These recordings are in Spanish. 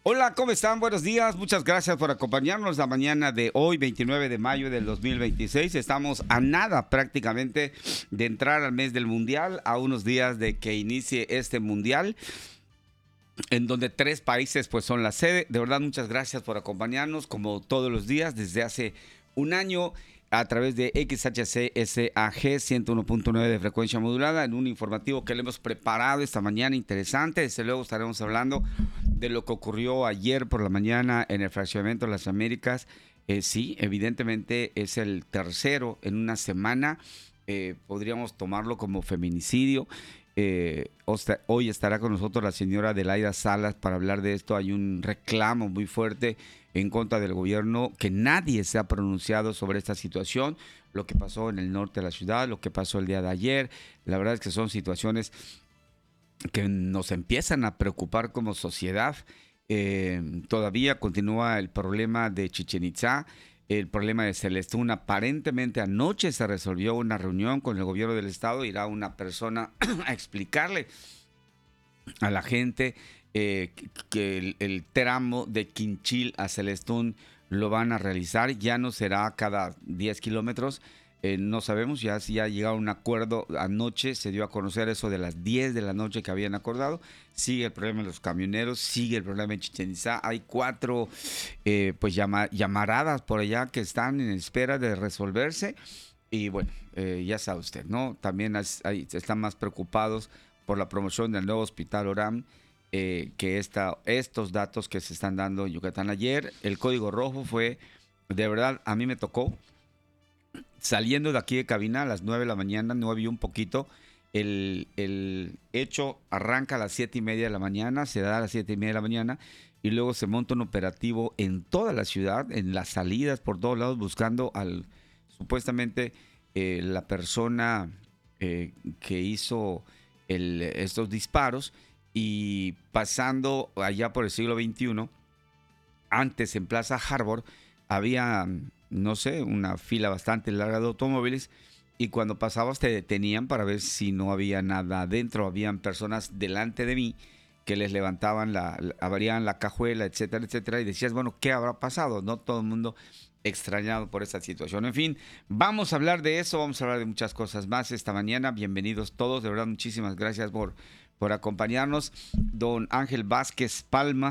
Hola, ¿cómo están? Buenos días. Muchas gracias por acompañarnos la mañana de hoy, 29 de mayo del 2026. Estamos a nada prácticamente de entrar al mes del Mundial, a unos días de que inicie este Mundial, en donde 3 países pues son la sede. De verdad, muchas gracias por acompañarnos como todos los días desde hace un año a través de XHCSAG 101.9 de frecuencia modulada en un informativo que le hemos preparado esta mañana interesante. Desde luego estaremos hablando de lo que ocurrió ayer por la mañana en el fraccionamiento de las Américas. Sí, evidentemente es el tercero en una semana. Podríamos tomarlo como feminicidio. Hoy estará con nosotros la señora Adelaida Salas para hablar de esto. Hay un reclamo muy fuerte en contra del gobierno, que nadie se ha pronunciado sobre esta situación, lo que pasó en el norte de la ciudad, lo que pasó el día de ayer. La verdad es que son situaciones que nos empiezan a preocupar como sociedad. Todavía continúa el problema de Chichén Itzá, el problema de Celestún. Aparentemente anoche se resolvió una reunión con el gobierno del estado. Irá una persona a explicarle a la gente que el tramo de Quinchil a Celestún lo van a realizar. Ya no será cada 10 kilómetros. No sabemos, ya si ha llegado a un acuerdo. Anoche se dio a conocer eso de las 10 de la noche que habían acordado. Sigue el problema de los camioneros, sigue el problema en Chichén Itzá. Hay 4 pues llamaradas por allá que están en espera de resolverse. Y bueno, ya sabe usted, ¿no? También están más preocupados por la promoción del nuevo hospital Oram, que estos datos que se están dando en Yucatán. Ayer el código rojo fue, de verdad, a mí me tocó. Saliendo de aquí de cabina a las 9 de la mañana, 9 y un poquito, el hecho arranca a las 7:30 de la mañana, se da a las 7:30 de la mañana y luego se monta un operativo en toda la ciudad, en las salidas, por todos lados, buscando supuestamente la persona que hizo estos disparos, y pasando allá por el siglo XXI. Antes en Plaza Harbor había, no sé, una fila bastante larga de automóviles, y cuando pasabas te detenían para ver si no había nada adentro. Habían personas delante de mí que les levantaban abrían la cajuela, etcétera, etcétera, y decías, bueno, ¿qué habrá pasado? No todo el mundo extrañado por esta situación. En fin, vamos a hablar de eso, vamos a hablar de muchas cosas más esta mañana. Bienvenidos todos, de verdad, muchísimas gracias por acompañarnos. Don Ángel Vázquez Palma.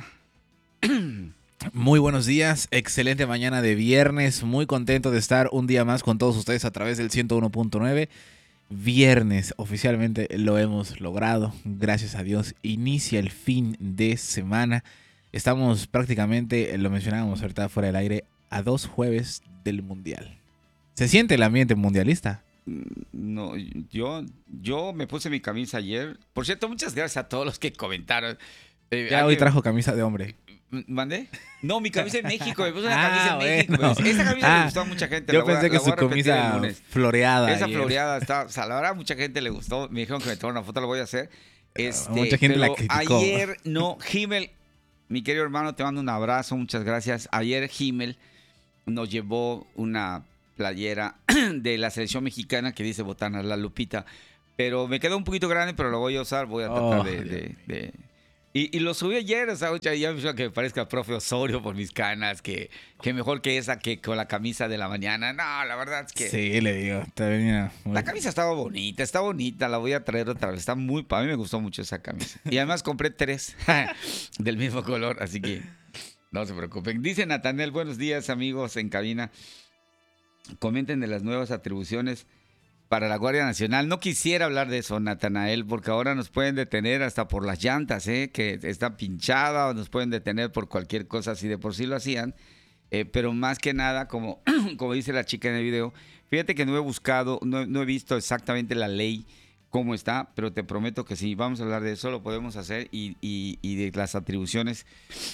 Muy buenos días, excelente mañana de viernes, muy contento de estar un día más con todos ustedes a través del 101.9. Viernes, oficialmente lo hemos logrado, gracias a Dios, inicia el fin de semana. Estamos prácticamente, lo mencionábamos ahorita fuera del aire, a 2 jueves del Mundial. ¿Se siente el ambiente mundialista? No, yo me puse mi camisa ayer. Por cierto, muchas gracias a todos los que comentaron. Hoy trajo camisa de hombre. ¿Mandé? No, mi camisa en México. Me puse una camisa en México. Bueno. Esa camisa le gustó a mucha gente. Yo pensé que su camisa floreada. Esa floreada está. O sea, la verdad, mucha gente le gustó. Me dijeron que me tomara una foto, lo voy a hacer. Mucha gente la criticó. Ayer, no, Himmel, mi querido hermano, te mando un abrazo. Muchas gracias. Ayer Himmel nos llevó una playera de la selección mexicana que dice Botana, la Lupita. Pero me quedó un poquito grande, pero lo voy a usar. Voy a tratar de Y lo subí ayer, o sea, ya me hizo que me parezca el profe Osorio por mis canas, que mejor que esa que con la camisa de la mañana. No, la verdad es que... Sí, le digo, te venía muy... La camisa está bonita, la voy a traer otra vez. A mí me gustó mucho esa camisa. Y además compré 3 del mismo color, así que no se preocupen. Dice Natanel, buenos días amigos en cabina. Comenten de las nuevas atribuciones para la Guardia Nacional. No quisiera hablar de eso, Natanael, porque ahora nos pueden detener hasta por las llantas, que está pinchada, o nos pueden detener por cualquier cosa, si de por sí lo hacían. Pero más que nada, como dice la chica en el video, fíjate que no he buscado, no he visto exactamente la ley cómo está, pero te prometo que sí, vamos a hablar de eso, lo podemos hacer, y de las atribuciones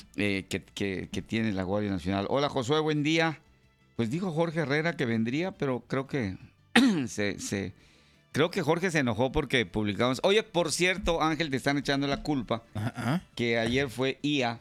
que tiene la Guardia Nacional. Hola Josué, buen día. Pues dijo Jorge Herrera que vendría, pero creo que creo que Jorge se enojó porque publicamos. Oye, por cierto, Ángel, te están echando la culpa que ayer fue IA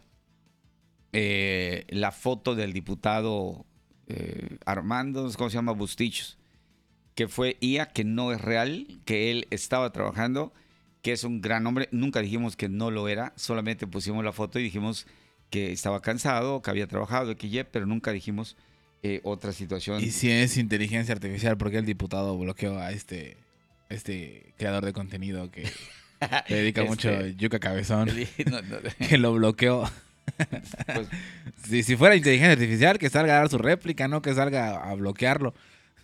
la foto del diputado Armando, ¿cómo se llama? Bustichos, que fue IA, que no es real, que él estaba trabajando, que es un gran hombre. Nunca dijimos que no lo era, solamente pusimos la foto y dijimos que estaba cansado, que había trabajado, pero nunca dijimos otra situación. Y si es inteligencia artificial, ¿por qué el diputado bloqueó a este creador de contenido que se dedica mucho a Yuka Cabezón? Que lo bloqueó. Pues, si fuera inteligencia artificial, que salga a dar su réplica, no que salga a bloquearlo.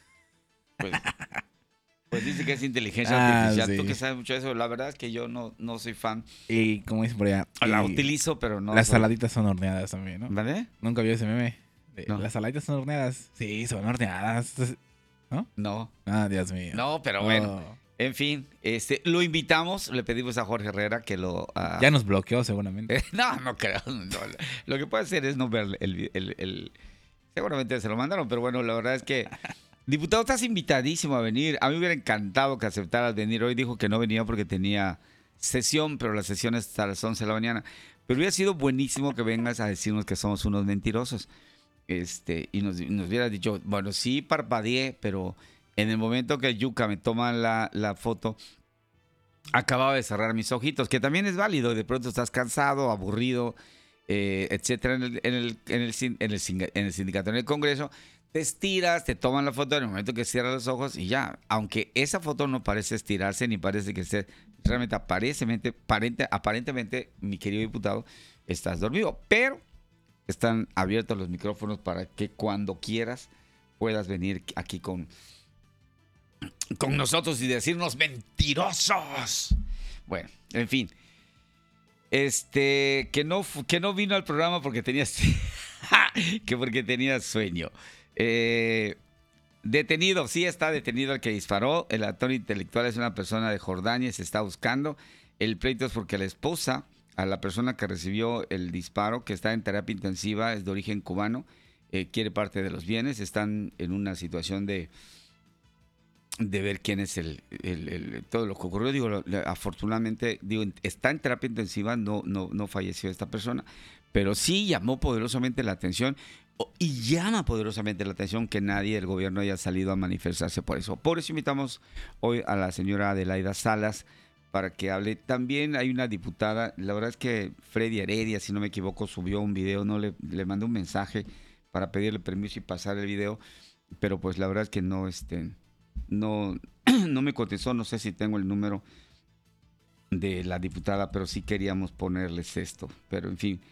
Pues dice que es inteligencia artificial. Sí. Tú que sabes mucho de eso, la verdad es que yo no soy fan. Y como dicen por allá, La utilizo, pero no. Las saladitas son horneadas también, ¿no? ¿Vale? ¿Nunca vio ese meme? No. Las saladitas son horneadas. Sí, son horneadas. ¿No? No. Ah, Dios mío. No, pero bueno. En fin, lo invitamos, le pedimos a Jorge Herrera que lo... Ya nos bloqueó seguramente. No creo. No. Lo que puede hacer es no ver seguramente se lo mandaron, pero bueno, la verdad es que... Diputado, estás invitadísimo a venir. A mí me hubiera encantado que aceptaras venir hoy. Dijo que no venía porque tenía sesión, pero la sesión es hasta las 11 de la mañana. Pero hubiera sido buenísimo que vengas a decirnos que somos unos mentirosos. Y nos hubiera dicho, bueno, sí parpadeé, pero... En el momento que Yuka me toma la foto, acababa de cerrar mis ojitos, que también es válido. De pronto estás cansado, aburrido, etcétera, en el sindicato, en el Congreso. Te estiras, te toman la foto en el momento que cierras los ojos y ya. Aunque esa foto no parece estirarse ni parece que esté... Realmente, aparentemente, mi querido diputado, estás dormido. Pero están abiertos los micrófonos para que cuando quieras puedas venir aquí con nosotros y decirnos mentirosos. Bueno, en fin. Que no vino al programa porque tenías porque tenía sueño. Detenido, sí está detenido el que disparó. El actor intelectual es una persona de Jordania, se está buscando. El pleito es porque la esposa, a la persona que recibió el disparo, que está en terapia intensiva, es de origen cubano, quiere parte de los bienes. Están en una situación de ver quién es todo lo que ocurrió. Digo, afortunadamente, está en terapia intensiva, no falleció esta persona, pero sí llamó poderosamente la atención y llama poderosamente la atención que nadie del gobierno haya salido a manifestarse por eso. Por eso invitamos hoy a la señora Adelaida Salas para que hable. También hay una diputada, la verdad es que Freddy Heredia, si no me equivoco, subió un video, le mandé un mensaje para pedirle permiso y pasar el video, pero pues la verdad es que no me contestó. No sé si tengo el número de la diputada, pero sí queríamos ponerles esto. Pero en fin,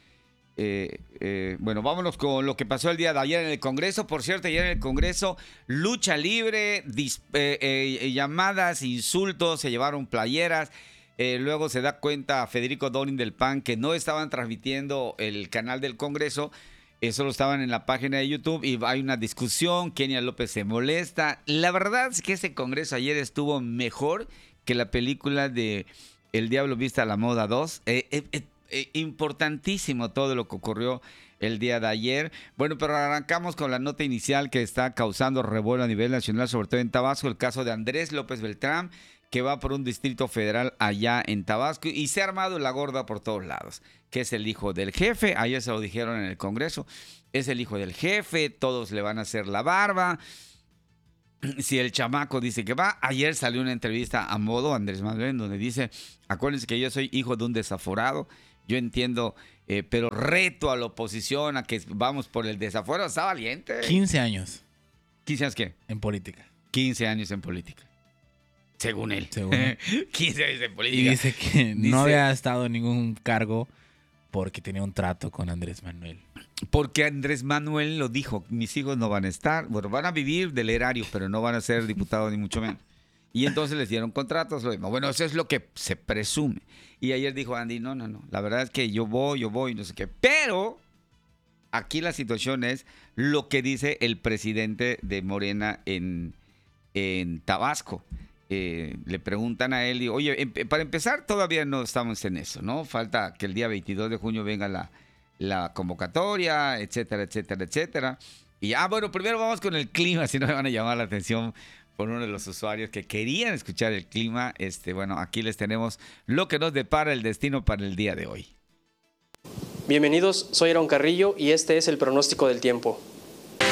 bueno, vámonos con lo que pasó el día de ayer en el Congreso. Por cierto, ayer en el Congreso, lucha libre, llamadas, insultos, se llevaron playeras. Luego se da cuenta Federico Dorin del PAN que no estaban transmitiendo el canal del Congreso. Solo estaban en la página de YouTube y hay una discusión. Kenia López se molesta. La verdad es que ese Congreso ayer estuvo mejor que la película de El Diablo Viste a la Moda 2. Importantísimo todo lo que ocurrió el día de ayer. Bueno, pero arrancamos con la nota inicial que está causando revuelo a nivel nacional, sobre todo en Tabasco, el caso de Andrés López Beltrán, que va por un distrito federal allá en Tabasco y se ha armado la gorda por todos lados, que es el hijo del jefe. Ayer se lo dijeron en el Congreso, es el hijo del jefe, todos le van a hacer la barba. Si el chamaco dice que va, ayer salió una entrevista a modo Andrés Manuel donde dice, acuérdense que yo soy hijo de un desaforado, yo entiendo, pero reto a la oposición a que vamos por el desafuero. Está valiente. 15 años. ¿15 años qué? En política. 15 años en política. Según él. 15 años en política. Y dice que no había estado en ningún cargo porque tenía un trato con Andrés Manuel. Porque Andrés Manuel lo dijo, mis hijos no van a estar, bueno, van a vivir del erario, pero no van a ser diputados ni mucho menos. Y entonces les dieron contratos. Bueno, eso es lo que se presume. Y ayer dijo Andy, no, la verdad es que yo voy, no sé qué. Pero aquí la situación es lo que dice el presidente de Morena en Tabasco. Le preguntan a él y, oye, para empezar todavía no estamos en eso, ¿no? Falta que el día 22 de junio venga la convocatoria, etcétera, etcétera, etcétera. Y bueno, primero vamos con el clima, si no me van a llamar la atención por uno de los usuarios que querían escuchar el clima. Bueno, aquí les tenemos lo que nos depara el destino para el día de hoy. Bienvenidos, soy Aaron Carrillo y este es el pronóstico del tiempo.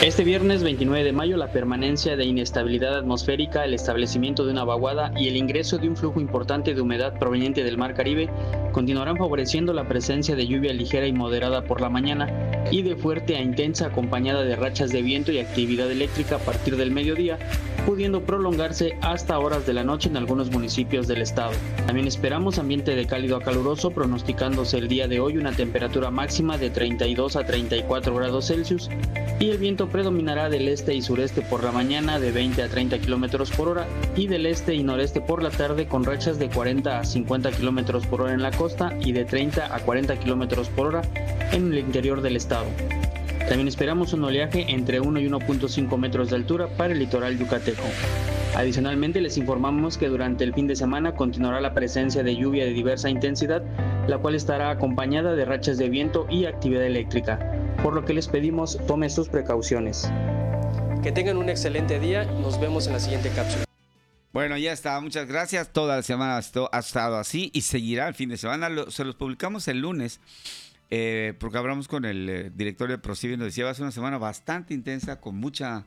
Este viernes 29 de mayo, la permanencia de inestabilidad atmosférica, el establecimiento de una vaguada y el ingreso de un flujo importante de humedad proveniente del Mar Caribe continuarán favoreciendo la presencia de lluvia ligera y moderada por la mañana y de fuerte a intensa acompañada de rachas de viento y actividad eléctrica a partir del mediodía, pudiendo prolongarse hasta horas de la noche en algunos municipios del estado. También esperamos ambiente de cálido a caluroso, pronosticándose el día de hoy una temperatura máxima de 32 a 34 grados Celsius y el viento predominará del este y sureste por la mañana de 20 a 30 kilómetros por hora y del este y noreste por la tarde con rachas de 40 a 50 kilómetros por hora en la costa y de 30 a 40 kilómetros por hora en el interior del estado. También esperamos un oleaje entre 1 y 1.5 metros de altura para el litoral yucateco. Adicionalmente, les informamos que durante el fin de semana continuará la presencia de lluvia de diversa intensidad, la cual estará acompañada de rachas de viento y actividad eléctrica, por lo que les pedimos tomen sus precauciones. Que tengan un excelente día, nos vemos en la siguiente cápsula. Bueno, ya está, muchas gracias. Toda la semana ha estado así y seguirá el fin de semana. Se los publicamos el lunes. Porque hablamos con el director de ProCivi y nos decía, va a ser una semana bastante intensa con muchas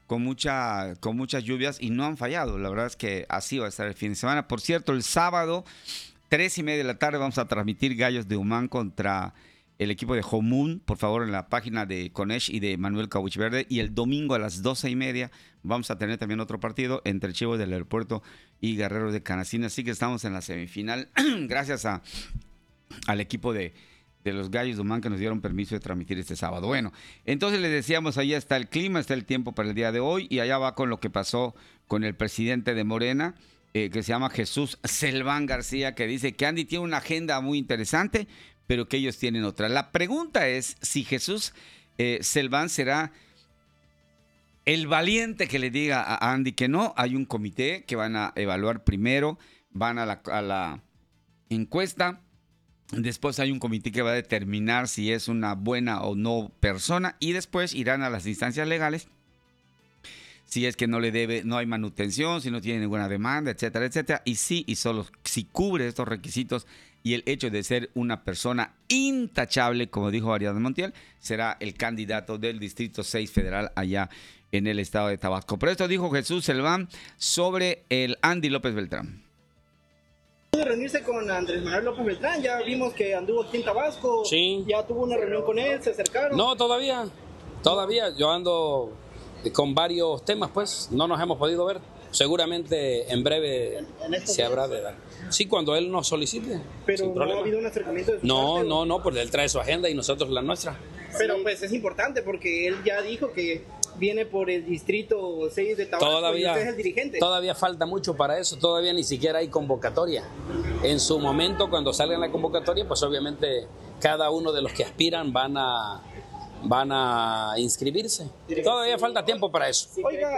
lluvias y no han fallado. La verdad es que así va a estar el fin de semana. Por cierto, el sábado, 3:30 de la tarde, vamos a transmitir Gallos de Humán contra el equipo de Jomún, por favor, en la página de Conesh y de Manuel Cauch Verde. Y el domingo a las 12:30 vamos a tener también otro partido entre Chivos del Aeropuerto y Guerreros de Canacín. Así que estamos en la semifinal. Gracias al equipo de los Gallos de Humán que nos dieron permiso de transmitir este sábado. Bueno, entonces les decíamos, ahí está el clima, está el tiempo para el día de hoy y allá va con lo que pasó con el presidente de Morena, que se llama Jesús Selván García, que dice que Andy tiene una agenda muy interesante, pero que ellos tienen otra. La pregunta es si Jesús Selván será el valiente que le diga a Andy que no. Hay un comité que van a evaluar primero, van a la encuesta. Después hay un comité que va a determinar si es una buena o no persona y después irán a las instancias legales si es que no le debe, no hay manutención, si no tiene ninguna demanda, etcétera, etcétera. Y sí, y solo si cubre estos requisitos y el hecho de ser una persona intachable, como dijo Ariadna Montiel, será el candidato del Distrito 6 Federal allá en el estado de Tabasco. Por esto dijo Jesús Selván sobre el Andy López Beltrán. De reunirse con Andrés Manuel López Beltrán, ya vimos que anduvo aquí en Tabasco, sí. Ya tuvo una reunión con él, se acercaron. No, todavía, yo ando con varios temas, pues, no nos hemos podido ver, seguramente en breve se habrá de dar. Sí, cuando él nos solicite. Pero no ha habido un acercamiento de su parte, No, pues él trae su agenda y nosotros la nuestra. Pero pues es importante porque él ya dijo que viene por el distrito 6 de Tabasco y usted es el dirigente. Todavía falta mucho para eso, todavía ni siquiera hay convocatoria. En su momento, cuando salga la convocatoria, pues obviamente cada uno de los que aspiran van a inscribirse. Todavía falta tiempo para eso. Oiga,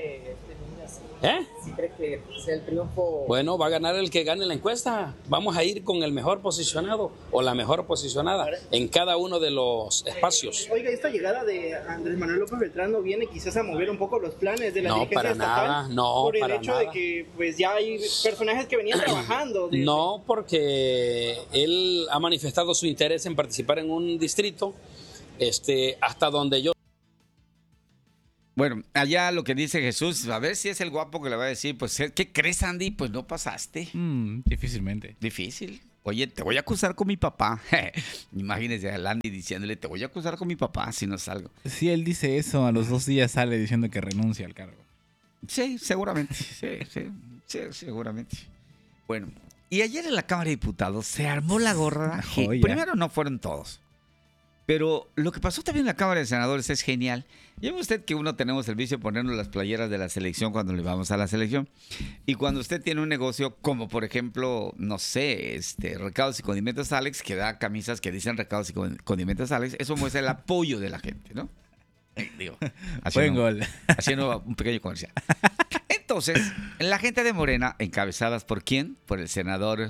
¿Sí cree que sea el triunfo? Bueno, va a ganar el que gane la encuesta. Vamos a ir con el mejor posicionado o la mejor posicionada en cada uno de los espacios. Oiga, esta llegada de Andrés Manuel López Beltrán no viene quizás a mover un poco los planes de la dirigencia estatal. No, por el hecho de que pues ya hay personajes que venían trabajando. No, porque él ha manifestado su interés en participar en un distrito, hasta donde yo. Bueno, allá lo que dice Jesús, a ver si es el guapo que le va a decir, pues, ¿qué crees, Andy? Pues no pasaste. Difícilmente. Difícil. Oye, te voy a acusar con mi papá. Imagínese a Andy diciéndole, te voy a acusar con mi papá si no salgo. Si él dice eso, a los 2 días sale diciendo que renuncia al cargo. Sí, seguramente. Sí, seguramente. Bueno, y ayer en la Cámara de Diputados se armó la gorra. Primero no fueron todos. Pero lo que pasó también en la Cámara de Senadores es genial. Ya ve usted que uno tenemos el vicio de ponernos las playeras de la selección cuando le vamos a la selección. Y cuando usted tiene un negocio como, por ejemplo, no sé, Recados y Condimentos Alex, que da camisas que dicen Recados y Condimentos Alex, eso muestra el apoyo de la gente, ¿no? Digo, haciendo un pequeño comercial. Entonces, la gente de Morena, encabezadas por ¿quién? Por el senador,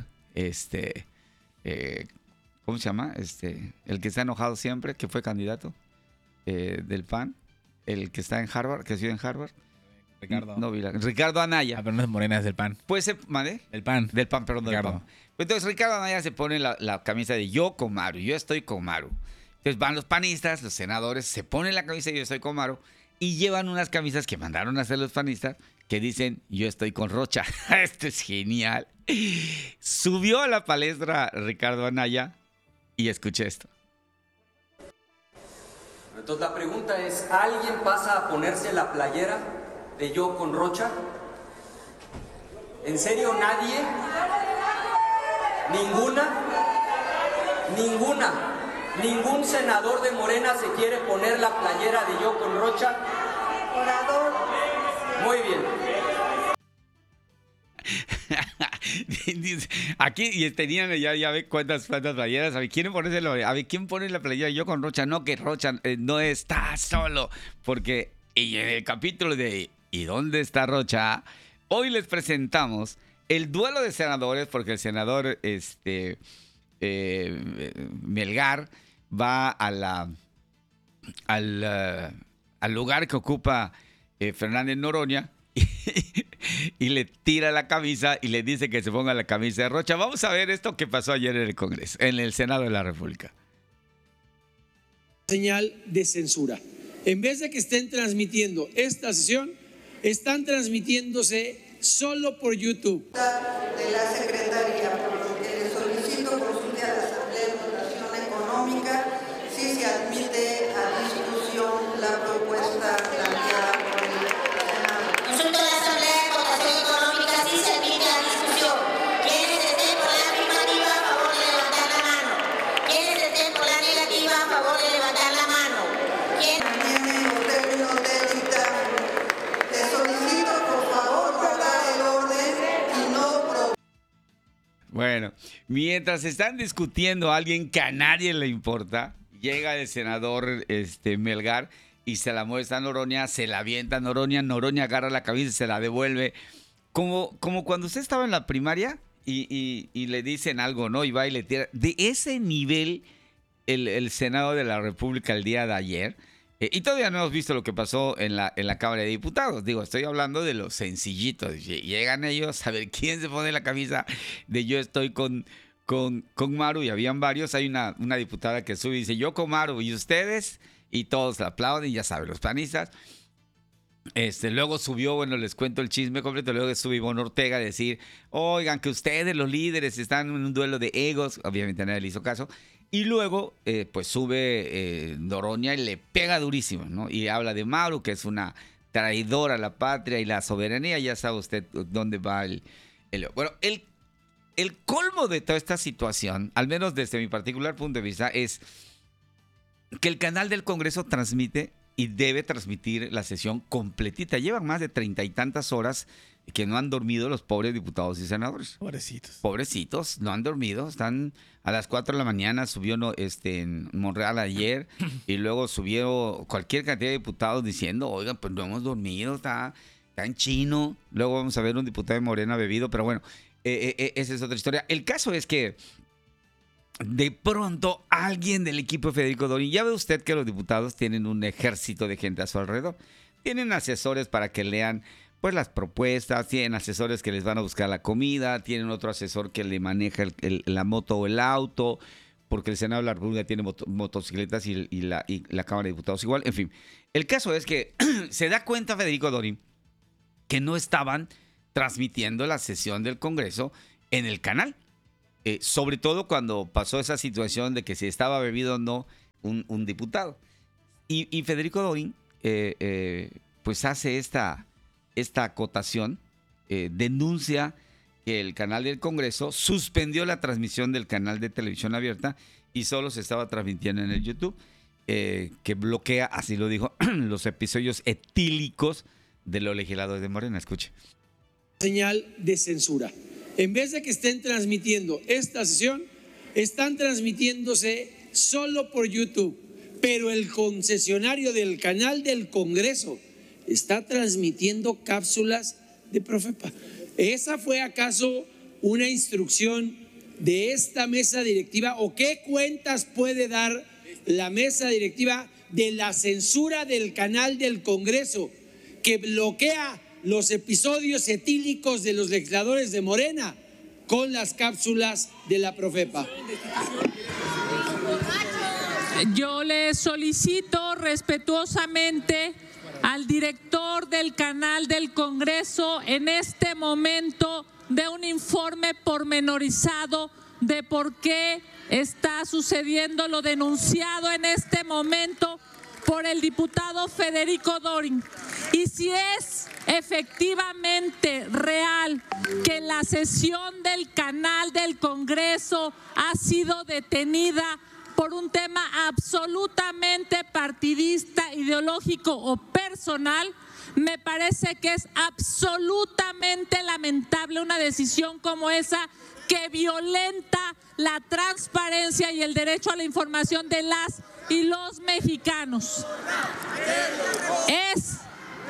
¿cómo se llama? El que está enojado siempre, que fue candidato del PAN, el que está en Harvard, que estudia en Harvard. Ricardo Anaya. Pero no es Morena, es del PAN. Puede ser, ¿vale? El PAN. Del PAN, perdón, del PAN. Entonces Ricardo Anaya se pone la camisa de yo con Maru, yo estoy con Maru. Entonces van los panistas, los senadores, se ponen la camisa Yo estoy con Maru y llevan unas camisas que mandaron a hacer los panistas que dicen Yo estoy con Rocha. Esto es genial. Subió a la palestra Ricardo Anaya y escuché esto. Entonces la pregunta es, ¿alguien pasa a ponerse la playera de Yo con Rocha? ¿En serio nadie? ¿Ninguna? ¿Ningún senador de Morena se quiere poner la playera de Yo con Rocha? Orador. Muy bien. Aquí y tenían ya ve cuántas playeras. A ver, ¿quieren ponérselo? A ver, ¿quién pone la playera Yo con Rocha? No, que Rocha no está solo. Porque y en el capítulo de ¿Y dónde está Rocha? Hoy les presentamos el duelo de senadores, porque el senador Melgar va al lugar que ocupa Fernández Noroña y le tira la camisa y le dice que se ponga la camisa de Rocha. Vamos a ver esto que pasó ayer en el Congreso, en el Senado de la República. Señal de censura. En vez de que estén transmitiendo esta sesión, están transmitiéndose solo por YouTube. De la Secretaría, por lo que le solicito consulte a la Asamblea de Votación Económica si se admite a discusión la propuesta planteada por el Senado. Consulto a la Asamblea de Votación Económica si se admite a discusión. Quienes estén por la afirmativa, a favor de levantar la mano. Quienes estén por la negativa, a favor de levantar la mano. Quienes tienen los términos del dictamen. Le solicito, por favor, guardar el orden y no Bueno, mientras están discutiendo a alguien que a nadie le importa, llega el senador Melgar y se la muestra a Noroña, se la avienta a Noroña, Noroña agarra la camisa y se la devuelve. Como cuando usted estaba en la primaria y le dicen algo, ¿no? Y va y le tira. De ese nivel el Senado de la República el día de ayer. Y todavía no hemos visto lo que pasó en la Cámara de Diputados. Digo, estoy hablando de los sencillitos. Llegan ellos a ver quién se pone la camisa de Yo estoy con Maru, y habían varios. Hay una diputada que sube y dice Yo con Maru, ¿y ustedes? Y todos la aplauden, ya saben, los panistas. Luego subió, bueno, les cuento el chisme completo, luego subió Ivonne Ortega a decir, oigan, que ustedes, los líderes, están en un duelo de egos. Obviamente nadie le hizo caso. Y luego, pues sube Noroña y le pega durísimo, ¿no? Y habla de Maru, que es una traidora a la patria y la soberanía. Ya sabe usted dónde va el... Bueno, el colmo de toda esta situación, al menos desde mi particular punto de vista, es que el canal del Congreso transmite y debe transmitir la sesión completita. Llevan más de 30 y tantas horas que no han dormido los pobres diputados y senadores. Pobrecitos, no han dormido. Están a las 4 de la mañana, subió en Monreal ayer, y luego subió cualquier cantidad de diputados diciendo, oigan, pues no hemos dormido, está en chino. Luego vamos a ver un diputado de Morena bebido, pero bueno, esa es otra historia. El caso es que de pronto alguien del equipo de Federico Dorin, ya ve usted que los diputados tienen un ejército de gente a su alrededor. Tienen asesores para que lean pues las propuestas, tienen asesores que les van a buscar la comida, tienen otro asesor que le maneja la moto o el auto, porque el Senado de la República tiene motocicletas y la Cámara de Diputados igual. En fin, el caso es que se da cuenta Federico Dorin que no estaban transmitiendo la sesión del Congreso en el canal. Sobre todo cuando pasó esa situación de que si estaba bebido o no un diputado. Y Federico Dorin pues hace esta acotación, denuncia que el canal del Congreso suspendió la transmisión del canal de televisión abierta y solo se estaba transmitiendo en el YouTube, que bloquea, así lo dijo, los episodios etílicos de los legisladores de Morena. Escuche. Señal de censura. En vez de que estén transmitiendo esta sesión, están transmitiéndose solo por YouTube, pero el concesionario del canal del Congreso está transmitiendo cápsulas de Profepa. ¿Esa fue acaso una instrucción de esta mesa directiva, o qué cuentas puede dar la mesa directiva de la censura del canal del Congreso que bloquea los episodios etílicos de los legisladores de Morena con las cápsulas de la Profepa? Yo le solicito respetuosamente al director del canal del Congreso en este momento de un informe pormenorizado de por qué está sucediendo lo denunciado en este momento por el diputado Federico Dorin. Y si es efectivamente real que la sesión del canal del Congreso ha sido detenida por un tema absolutamente partidista, ideológico o personal, me parece que es absolutamente lamentable una decisión como esa que violenta la transparencia y el derecho a la información de las y los mexicanos. Es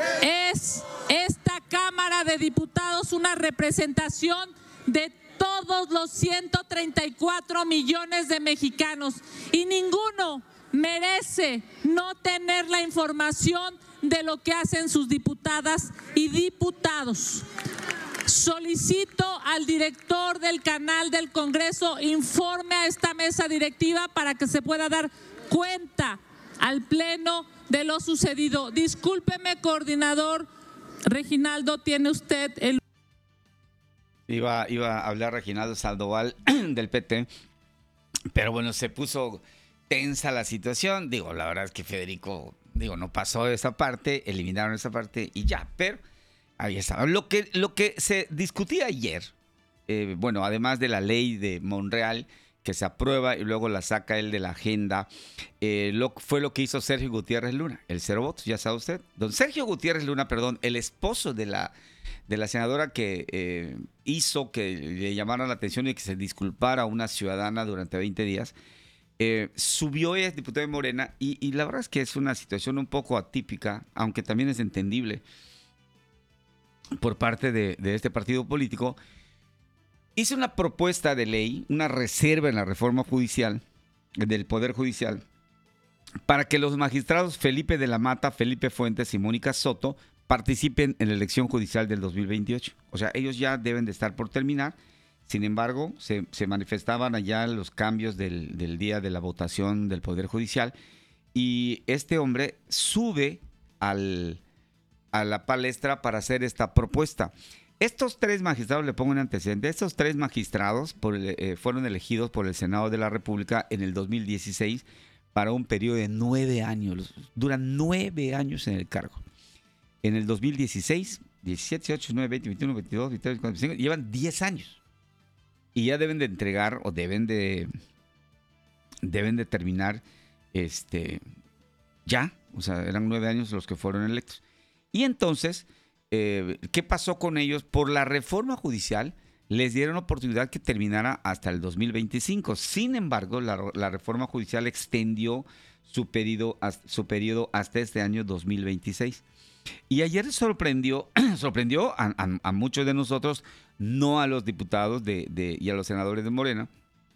esta Cámara de Diputados una representación de todos los 134 millones de mexicanos y ninguno merece no tener la información de lo que hacen sus diputadas y diputados. Solicito al director del canal del Congreso informe a esta mesa directiva para que se pueda dar cuenta al Pleno de lo sucedido. Discúlpeme, coordinador Reginaldo, tiene usted el... Iba a hablar Reginaldo Sandoval del PT, pero bueno, se puso tensa la situación. Digo, la verdad es que Federico, no pasó esa parte, eliminaron esa parte y ya, pero ahí estaba. Lo que se discutía ayer, bueno, además de la ley de Monreal, que se aprueba y luego la saca él de la agenda, fue lo que hizo Sergio Gutiérrez Luna, el cero votos, ya sabe usted. Don Sergio Gutiérrez Luna, el esposo de la senadora que hizo que le llamara la atención y que se disculpara a una ciudadana durante 20 días, subió, es diputado de Morena, y la verdad es que es una situación un poco atípica, aunque también es entendible por parte de este partido político. Hizo una propuesta de ley, una reserva en la reforma judicial, del Poder Judicial, para que los magistrados Felipe de la Mata, Felipe Fuentes y Mónica Soto participen en la elección judicial del 2028. O sea, ellos ya deben de estar por terminar. Sin embargo, se manifestaban allá los cambios del día de la votación del Poder Judicial y este hombre sube a la palestra para hacer esta propuesta. Estos tres magistrados, le pongo un antecedente, estos tres magistrados fueron elegidos por el Senado de la República en el 2016 para un periodo de 9 años. Duran 9 años en el cargo. En el 2016, 17, 18, 19, 20, 21, 22, 23, 24, 25, llevan 10 años. Y ya deben de entregar o deben de terminar ya. O sea, eran 9 años los que fueron electos. Y entonces, ¿qué pasó con ellos? Por la reforma judicial les dieron oportunidad que terminara hasta el 2025. Sin embargo, la reforma judicial extendió su periodo hasta este año 2026. Y ayer sorprendió a muchos de nosotros, no a los diputados y a los senadores de Morena,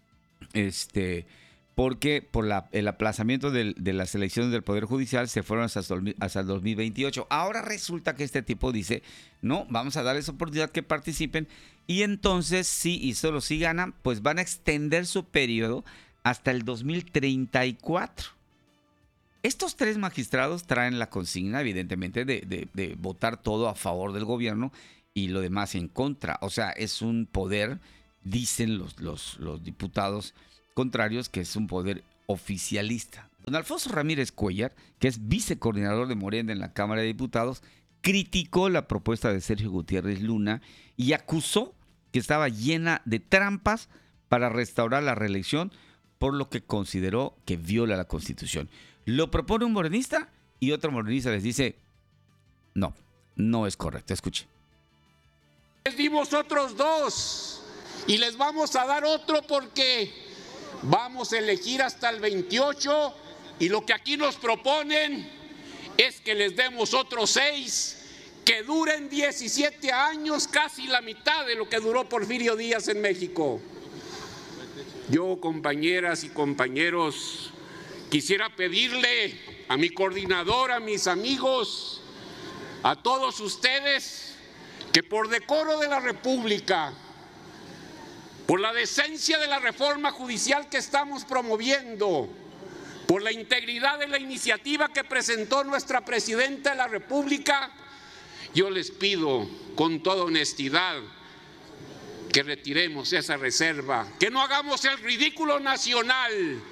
porque por el aplazamiento de las elecciones del Poder Judicial se fueron hasta el 2028. Ahora resulta que este tipo dice, no, vamos a darles oportunidad que participen y entonces sí, y solo si ganan, pues van a extender su periodo hasta el 2034. Estos tres magistrados traen la consigna, evidentemente, de votar todo a favor del gobierno y lo demás en contra. O sea, es un poder, dicen los diputados contrarios, que es un poder oficialista. Don Alfonso Ramírez Cuellar, que es vicecoordinador de Morena en la Cámara de Diputados, criticó la propuesta de Sergio Gutiérrez Luna y acusó que estaba llena de trampas para restaurar la reelección, por lo que consideró que viola la Constitución. Lo propone un morenista y otro morenista les dice, no es correcto. Escuche. Les dimos otros 2 y les vamos a dar otro porque vamos a elegir hasta el 28 y lo que aquí nos proponen es que les demos otros 6 que duren 17 años, casi la mitad de lo que duró Porfirio Díaz en México. Yo, compañeras y compañeros, quisiera pedirle a mi coordinador, a mis amigos, a todos ustedes, que por decoro de la República, por la decencia de la reforma judicial que estamos promoviendo, por la integridad de la iniciativa que presentó nuestra Presidenta de la República, yo les pido con toda honestidad que retiremos esa reserva, que no hagamos el ridículo nacional,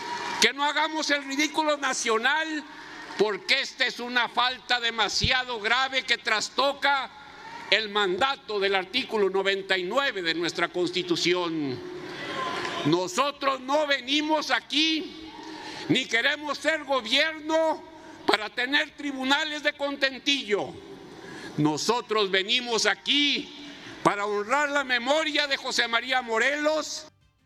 porque esta es una falta demasiado grave que trastoca el mandato del artículo 99 de nuestra Constitución. Nosotros no venimos aquí ni queremos ser gobierno para tener tribunales de contentillo. Nosotros venimos aquí para honrar la memoria de José María Morelos.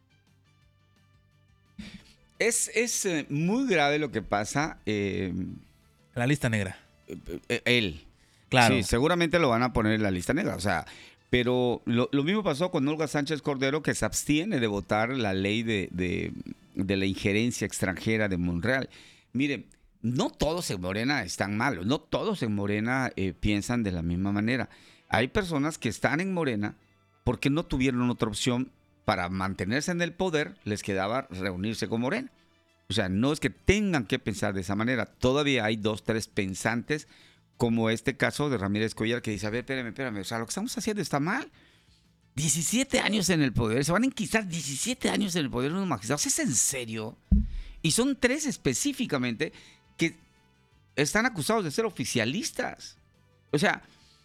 Es muy grave lo que pasa. La lista negra. Él. Claro. Sí, seguramente lo van a poner en la lista negra. O sea, pero lo mismo pasó con Olga Sánchez Cordero, que se abstiene de votar la ley de la injerencia extranjera de Monreal. Miren, no todos en Morena están malos, no todos en Morena piensan de la misma manera. Hay personas que están en Morena porque no tuvieron otra opción para mantenerse en el poder, les quedaba reunirse con Morena. O sea, no es que tengan que pensar de esa manera. Todavía hay 2, 3 pensantes, como este caso de Ramírez Cuellar, que dice, a ver, espérame, o sea, lo que estamos haciendo está mal. 17 años en el poder, se van a enquistar 17 años en el poder unos magistrados. ¿Es en serio? Y son 3 específicamente que están acusados de ser oficialistas. O sea,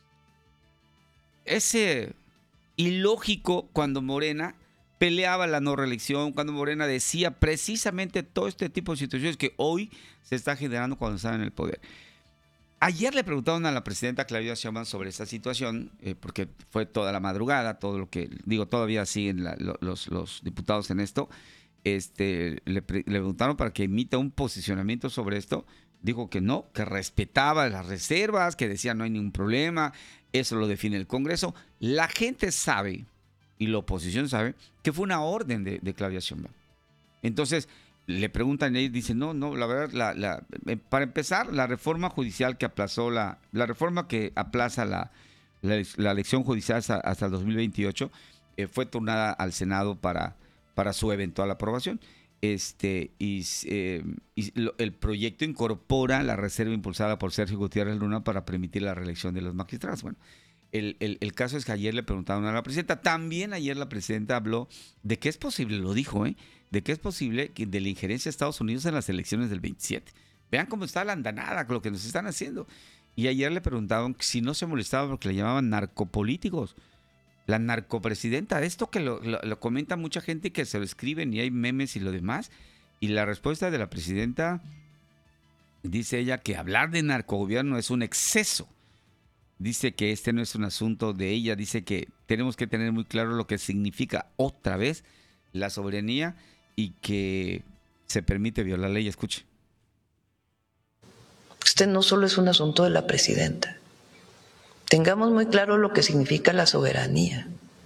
es ilógico cuando Morena peleaba la no reelección, cuando Morena decía precisamente todo este tipo de situaciones que hoy se está generando cuando están en el poder. Ayer le preguntaron a la presidenta Claudia Sheinbaum sobre esta situación, porque fue toda la madrugada, todo lo que, todavía siguen los diputados en esto. Le preguntaron para que emita un posicionamiento sobre esto. Dijo que no, que respetaba las reservas, que decía no hay ningún problema, eso lo define el Congreso. La gente sabe, y la oposición sabe, que fue una orden de Claudia Sheinbaum. Entonces, le preguntan y dicen, no, la verdad, para empezar, la reforma judicial que aplazó, la reforma que aplaza la elección judicial hasta el 2028, fue turnada al Senado para su eventual aprobación. El proyecto incorpora la reserva impulsada por Sergio Gutiérrez Luna para permitir la reelección de los magistrados. Bueno, el caso es que ayer le preguntaron a la presidenta, también ayer la presidenta habló de que es posible, lo dijo, de que es posible que de la injerencia de Estados Unidos en las elecciones del 27. Vean cómo está la andanada con lo que nos están haciendo. Y ayer le preguntaban si no se molestaba porque le llamaban narcopolíticos. La narcopresidenta, esto que lo comenta mucha gente, que se lo escriben y hay memes y lo demás. Y la respuesta de la presidenta, dice ella que hablar de narcogobierno es un exceso. Dice que este no es un asunto de ella, dice que tenemos que tener muy claro lo que significa otra vez la soberanía y que se permite violar la ley. Escuche. Este no solo es un asunto de la presidenta. Tengamos muy claro lo que significa la soberanía.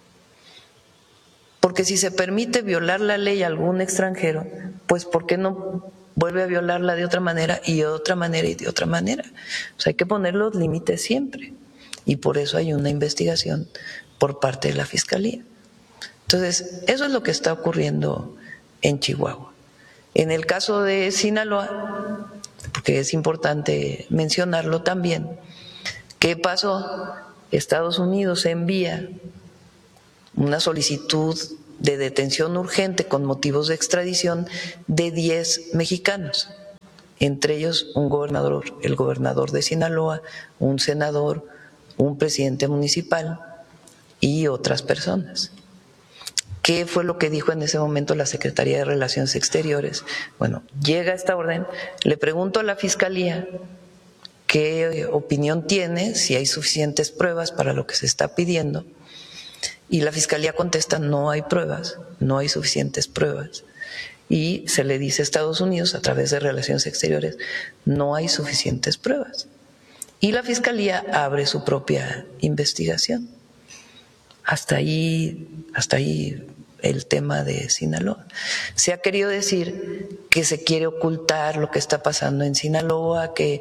Porque si se permite violar la ley a algún extranjero, pues ¿por qué no vuelve a violarla de otra manera y de otra manera y de otra manera? O sea, hay que poner los límites siempre. Y por eso hay una investigación por parte de la Fiscalía. Entonces, eso es lo que está ocurriendo en Chihuahua. En el caso de Sinaloa, porque es importante mencionarlo también, ¿qué pasó? Estados Unidos envía una solicitud de detención urgente con motivos de extradición de 10 mexicanos, entre ellos un gobernador, el gobernador de Sinaloa, un senador, un presidente municipal y otras personas. ¿Qué fue lo que dijo en ese momento la Secretaría de Relaciones Exteriores? Bueno, llega esta orden, le pregunto a la Fiscalía qué opinión tiene, si hay suficientes pruebas para lo que se está pidiendo, y la Fiscalía contesta, no hay pruebas, no hay suficientes pruebas. Y se le dice a Estados Unidos, a través de Relaciones Exteriores, no hay suficientes pruebas. Y la Fiscalía abre su propia investigación. Hasta ahí el tema de Sinaloa. Se ha querido decir que se quiere ocultar lo que está pasando en Sinaloa, que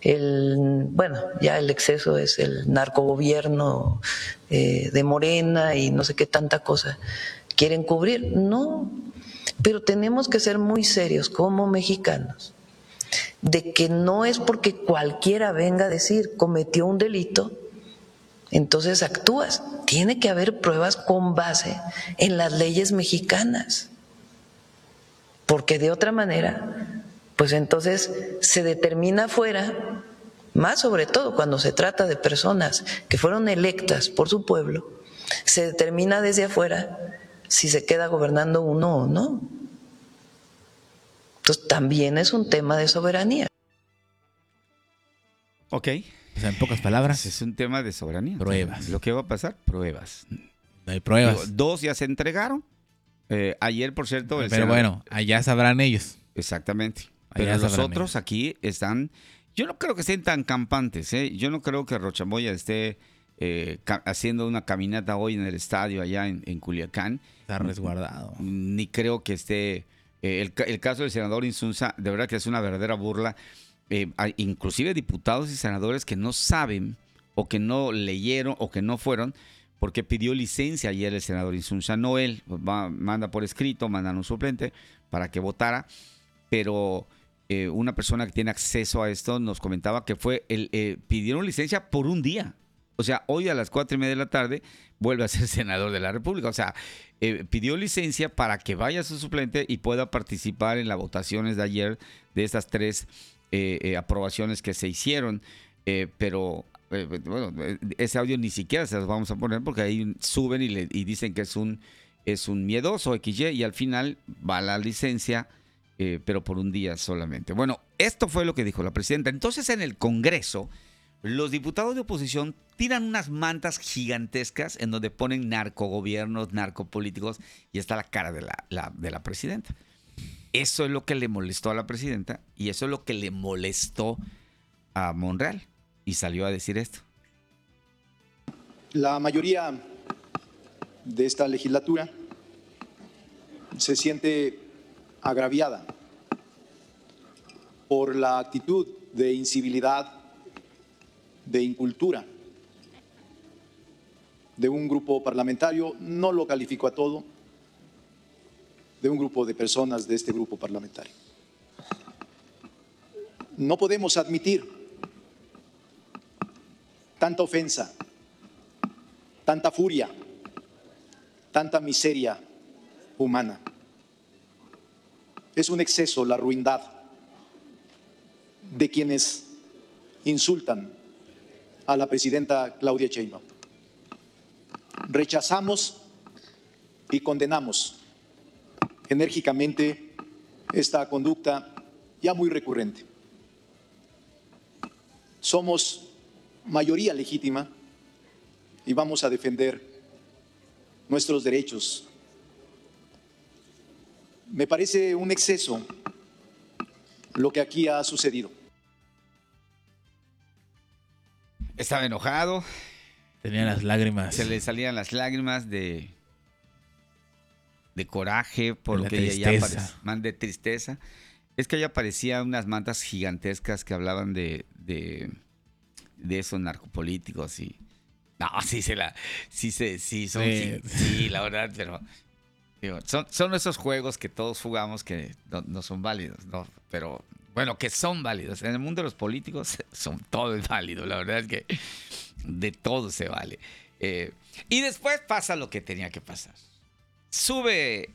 ya el exceso es el narcogobierno de Morena y no sé qué tanta cosa quieren cubrir. No, Pero tenemos que ser muy serios como mexicanos de que no es porque cualquiera venga a decir cometió un delito, entonces actúas. Tiene que haber pruebas con base en las leyes mexicanas, porque de otra manera, pues entonces se determina afuera, más sobre todo cuando se trata de personas que fueron electas por su pueblo, se determina desde afuera si se queda gobernando uno o no. Entonces también es un tema de soberanía. Ok. O sea, en pocas palabras. Es un tema de soberanía. Pruebas. Lo que va a pasar, pruebas. No hay pruebas. Digo, 2 ya se entregaron. Ayer, por cierto... Pero bueno, allá sabrán ellos. Exactamente. Allá Pero los sabrán otros ellos. aquí están... Yo no creo que estén tan campantes. Yo no creo que Rochamoya esté haciendo una caminata hoy en el estadio allá en Culiacán. Está resguardado. Ni creo que esté... el caso del senador Insunza, de verdad que es una verdadera burla. Hay inclusive diputados y senadores que no saben o que no leyeron o que no fueron porque pidió licencia ayer el senador Insunza, no él, manda por escrito, mandan un suplente para que votara, pero una persona que tiene acceso a esto nos comentaba que pidieron licencia por un día. O sea, hoy a las 4:30 de la tarde vuelve a ser senador de la República. O sea, pidió licencia para que vaya a su suplente y pueda participar en las votaciones de ayer de estas 3 aprobaciones que se hicieron. Pero, bueno, ese audio ni siquiera se los vamos a poner porque ahí suben y dicen que es un miedoso XY y al final va la licencia, pero por un día solamente. Bueno, esto fue lo que dijo la presidenta. Entonces, en el Congreso, los diputados de oposición tiran unas mantas gigantescas en donde ponen narcogobiernos, narcopolíticos y está la cara de la presidenta. Eso es lo que le molestó a la presidenta y eso es lo que le molestó a Monreal y salió a decir esto. La mayoría de esta legislatura se siente agraviada por la actitud de incivilidad, de incultura de un grupo parlamentario, no lo califico a todo, de un grupo de personas de este grupo parlamentario. No podemos admitir tanta ofensa, tanta furia, tanta miseria humana. Es un exceso la ruindad de quienes insultan a la presidenta Claudia Sheinbaum. Rechazamos y condenamos enérgicamente esta conducta ya muy recurrente. Somos mayoría legítima y vamos a defender nuestros derechos. Me parece un exceso lo que aquí ha sucedido. Estaba enojado. Tenía las lágrimas. Se le salían las lágrimas de coraje porque de ella tristeza. Más de tristeza. Es que ella parecía unas mantas gigantescas que hablaban de esos narcopolíticos y no, sí, la verdad, pero digo, son esos juegos que todos jugamos que no son válidos, ¿no? Pero bueno, que son válidos. En el mundo de los políticos todo es válido. La verdad es que de todo se vale. Y después pasa lo que tenía que pasar. Sube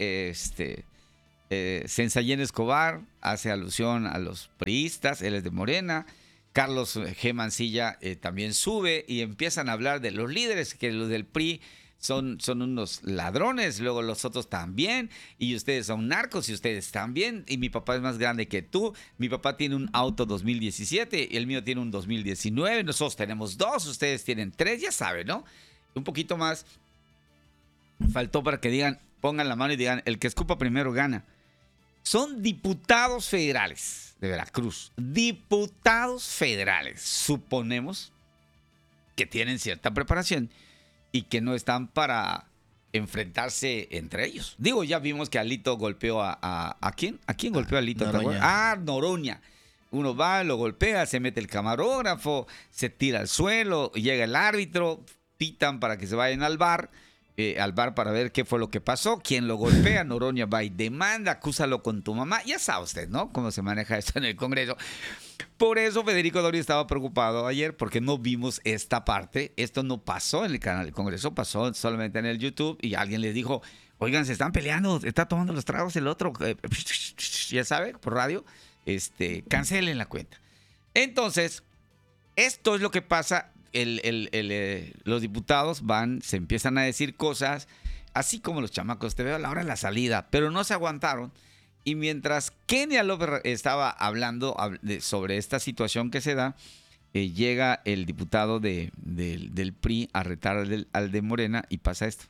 Sensayén Escobar, hace alusión a los priistas, él es de Morena. Carlos G. Mancilla también sube y empiezan a hablar de los líderes, que los del PRI son unos ladrones, luego los otros también, y ustedes son narcos y ustedes también, y mi papá es más grande que tú, mi papá tiene un auto 2017 y el mío tiene un 2019, nosotros tenemos 2, ustedes tienen 3, ya saben, ¿no? Un poquito más faltó para que digan, pongan la mano y digan, el que escupa primero gana. Son diputados federales de Veracruz, diputados federales, suponemos que tienen cierta preparación y que no están para enfrentarse entre ellos. Digo, ya vimos que Alito golpeó ¿a quién? ¿A quién golpeó a Alito? Noroña. Uno va, lo golpea, se mete el camarógrafo, se tira al suelo, llega el árbitro, pitan para que se vayan al bar al bar para ver qué fue lo que pasó, quién lo golpea. Noroña va y demanda, acúsalo con tu mamá. Ya sabe usted, ¿no? Cómo se maneja esto en el Congreso. Por eso Federico Doria estaba preocupado ayer porque no vimos esta parte. Esto no pasó en el canal del Congreso, pasó solamente en el YouTube y alguien les dijo, oigan, se están peleando, está tomando los tragos el otro. Ya sabe, por radio, cancelen la cuenta. Entonces, esto es lo que pasa. Los diputados se empiezan a decir cosas, así como los chamacos, te veo a la hora de la salida, pero no se aguantaron. Y mientras Kenia López estaba hablando sobre esta situación que se da, llega el diputado del PRI a retar al de Morena y pasa esto.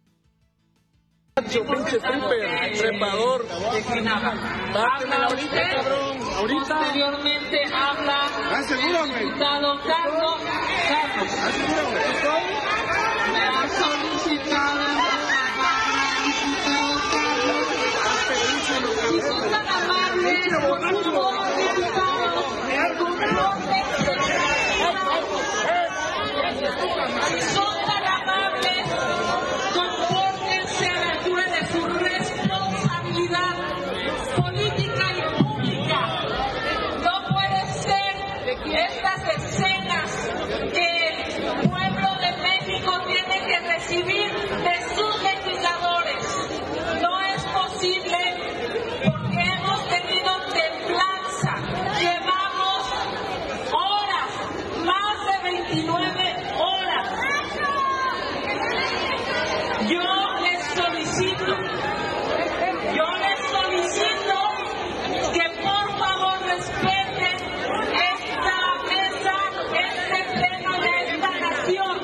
Pinche stripper, trepador. Bártemela ahorita, cabrón. Ahorita. Posteriormente habla el diputado Carlos. Me ha solicitado. Si son tan amables, por favor, si son tan amables, compórtense a la altura de su responsabilidad política y pública. No puede ser estas escenas que el pueblo de México tiene que recibir de sus legisladores. No es posible porque hemos tenido templanza. Llevamos horas, más de 29 horas. Yo les solicito que por favor respeten esta mesa, este pleno de esta nación.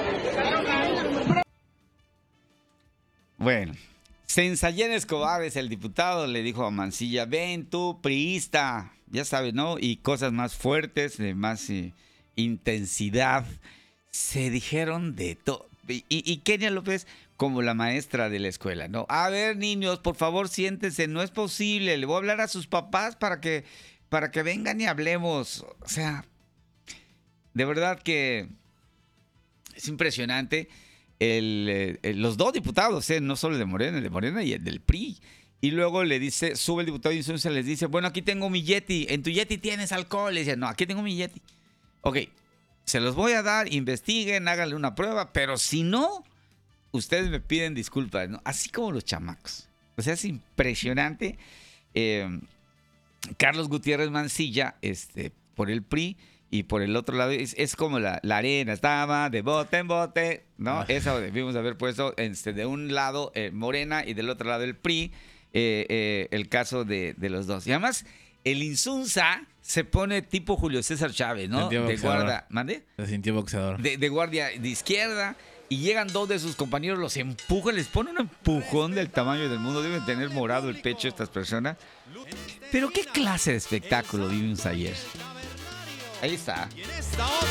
Bueno, Sensayen Escobar es el diputado, le dijo a Mancilla, ven tú, priista, ya sabes, ¿no? Y cosas más fuertes, de más intensidad. Se dijeron de todo. Y Kenia López como la maestra de la escuela, ¿no? A ver, niños, por favor, siéntense, no es posible, le voy a hablar a sus papás para que vengan y hablemos. O sea, de verdad que es impresionante los dos diputados, no solo el de Morena y el del PRI. Y luego le dice, sube el diputado y entonces les dice, bueno, aquí tengo mi Yeti, en tu Yeti tienes alcohol. Le dice, no, aquí tengo mi Yeti. Ok, se los voy a dar, investiguen, háganle una prueba, pero si no, ustedes me piden disculpas, ¿no? Así como los chamacos. O sea, es impresionante. Carlos Gutiérrez Mancilla, por el PRI, y por el otro lado es como la arena, estaba de bote en bote, ¿no? Eso debimos haber puesto de un lado Morena y del otro lado el PRI, el caso de los dos. Y además, el Insunza se pone tipo Julio César Chávez, ¿no? De guardia, ¿mande? Se sintió boxeador. De guardia de izquierda. Y llegan dos de sus compañeros, los empujan, les ponen un empujón del tamaño del mundo. Deben tener morado el pecho estas personas. Pero ¿qué clase de espectáculo vivimos ayer? Ahí está.